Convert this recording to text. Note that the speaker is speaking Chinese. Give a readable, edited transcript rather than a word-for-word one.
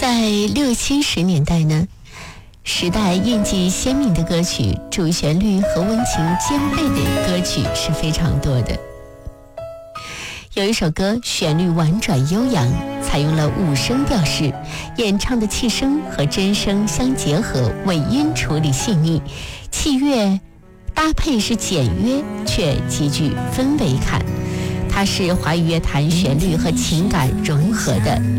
在60、70年代呢，时代印记鲜明的歌曲，主旋律和温情兼备的歌曲是非常多的。有一首歌旋律婉转悠扬，采用了5声调式，演唱的气声和真声相结合，尾音处理细腻，器乐搭配是简约却极具氛围感。它是华语乐坛旋律和情感融合的